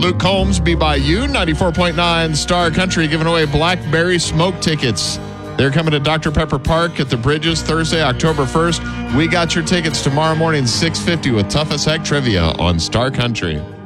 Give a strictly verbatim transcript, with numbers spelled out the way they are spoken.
Luke Combs, Be By You, ninety-four point nine Star Country, giving away Blackberry Smoke tickets. They're coming to Doctor Pepper Park at the Bridges Thursday, October first. We got your tickets tomorrow morning, six fifty with Tough as Heck Trivia on Star Country.